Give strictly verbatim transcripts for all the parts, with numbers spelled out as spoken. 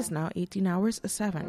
is now eighteen hours seven.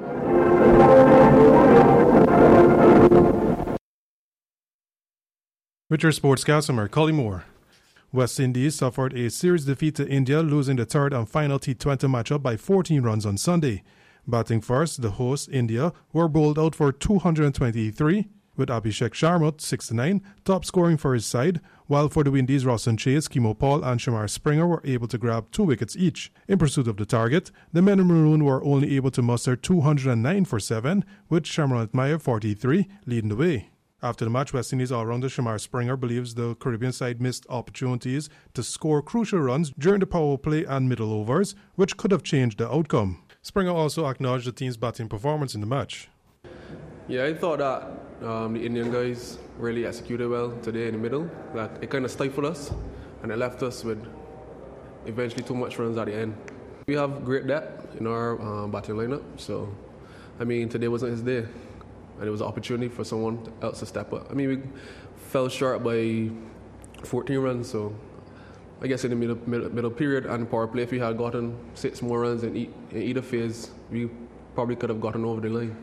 With your sportscast, I'm Collie Moore. West Indies suffered a series defeat to India, losing the third and final T twenty matchup by fourteen runs on Sunday. Batting first, the hosts, India, were bowled out for two hundred twenty-three, with Abhishek Sharma, sixty-nine, top scoring for his side, while for the Windies, Roshan Chase, Kimo Paul and Shamar Springer were able to grab two wickets each. In pursuit of the target, the men in maroon were only able to muster two hundred nine for seven, with Shamrat Meyer, forty-three, leading the way. After the match, West Indies all-rounder Shamar Springer believes the Caribbean side missed opportunities to score crucial runs during the power play and middle overs, which could have changed the outcome. Springer also acknowledged the team's batting performance in the match. Yeah, I thought that um, the Indian guys really executed well today in the middle. That it kind of stifled us, and it left us with eventually too much runs at the end. We have great depth in our um, batting lineup, so I mean today wasn't his day. And it was an opportunity for someone else to step up. I mean, we fell short by fourteen runs, so I guess in the middle, middle, middle period and power play, if we had gotten six more runs in, e- in either phase, we probably could have gotten over the line.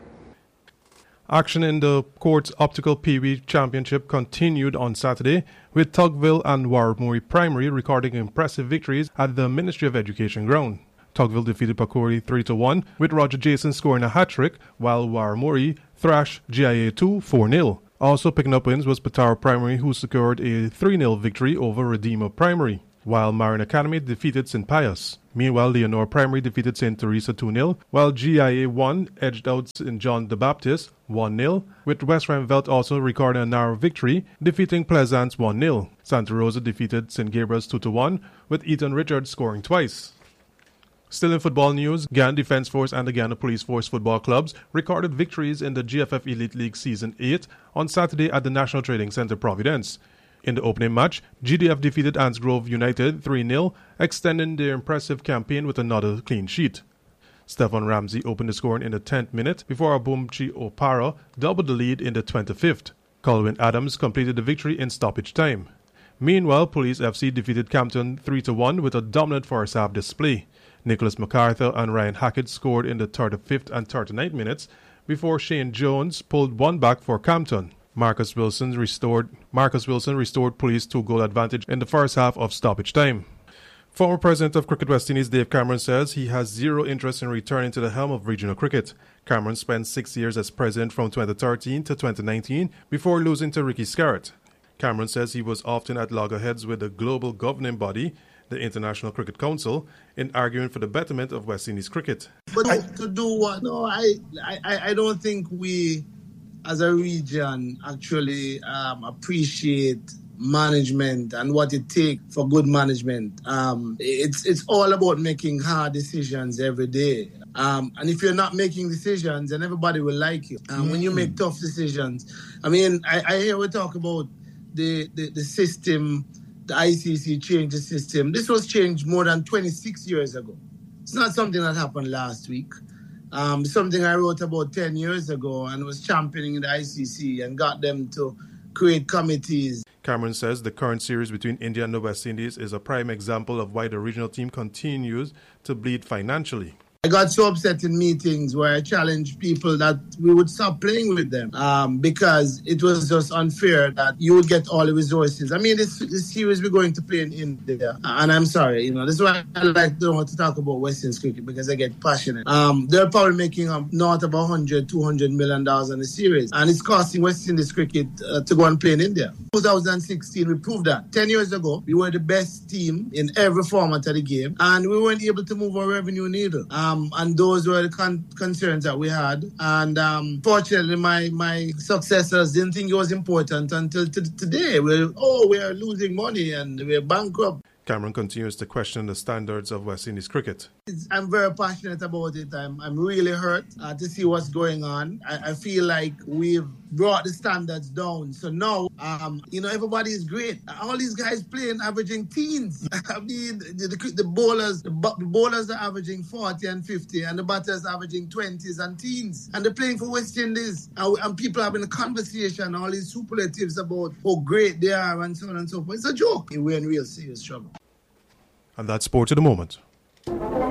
Action in the Courts Optical Pee Wee Championship continued on Saturday, with Tugville and Warramurray Primary recording impressive victories at the Ministry of Education ground. Tugville defeated Pakuri three to one, with Roger Jason scoring a hat-trick, while Warramurray thrashed G I A two four nil. Also picking up wins was Patara Primary, who secured a three nil victory over Redeemer Primary, while Marion Academy defeated Saint Pius. Meanwhile, Leonore Primary defeated Saint Teresa two nil, while G I A one edged out Saint John the Baptist one nil, with West Randveld also recording a narrow victory, defeating Pleasance one nil. Santa Rosa defeated Saint Gabriel's two to one, with Ethan Richards scoring twice. Still in football news, Guyana Defence Force and the Guyana Police Force football clubs recorded victories in the G F F Elite League Season eight on Saturday at the National Trading Centre Providence. In the opening match, G D F defeated Ansgrove United three nil, extending their impressive campaign with another clean sheet. Stefan Ramsey opened the scoring in the tenth minute before Abumchi Opara doubled the lead in the twenty-fifth. Colwyn Adams completed the victory in stoppage time. Meanwhile, Police F C defeated Campton three to one with a dominant first half display. Nicholas MacArthur and Ryan Hackett scored in the thirty-fifth and thirty-ninth minutes before Shane Jones pulled one back for Campton. Marcus Wilson restored Marcus Wilson restored Police two-goal advantage in the first half of stoppage time. Former President of Cricket West Indies Dave Cameron says he has zero interest in returning to the helm of regional cricket. Cameron spent six years as president from twenty thirteen to twenty nineteen before losing to Ricky Scarrett. Cameron says he was often at loggerheads with the global governing body, the International Cricket Council, in arguing for the betterment of West Indies cricket. But I, to do what? No, I, I, I don't think we, as a region, actually um, appreciate management and what it takes for good management. Um, it's it's all about making hard decisions every day. Um, and if you're not making decisions, then everybody will like you. Um, mm. When you make tough decisions, I mean, I, I hear we talk about the, the, the system. The I C C changed the system. This was changed more than twenty-six years ago. It's not something that happened last week. Um, something I wrote about ten years ago and was championing the I C C and got them to create committees. Cameron says the current series between India and the West Indies is a prime example of why the regional team continues to bleed financially. I got so upset in meetings where I challenged people that we would stop playing with them um, because it was just unfair that you would get all the resources. I mean, this, this series we're going to play in India, and I'm sorry, you know, this is why I like don't want to talk about West Indies cricket because I get passionate. Um, they're probably making um, north of one hundred, two hundred million dollars on the series, and it's costing West Indies cricket uh, to go and play in India. twenty sixteen, we proved that. Ten years ago, we were the best team in every format of the game, and we weren't able to move our revenue needle. Um, Um, and those were the con- concerns that we had. And um, fortunately, my, my successors didn't think it was important until t- today. We're, oh, we are losing money and we're bankrupt. Cameron continues to question the standards of West Indies cricket. I'm very passionate about it. I'm I'm really hurt uh, to see what's going on. I, I feel like we've brought the standards down. So now, um, you know, everybody is great. All these guys playing averaging teens. I mean, the, the, the bowlers, the, the bowlers are averaging forty and fifty, and the batters averaging twenties and teens. And they're playing for West Indies. And, and people having a conversation, all these superlatives about how great they are and so on and so forth. It's a joke. We're in real serious trouble. And that's Sports at the Moment.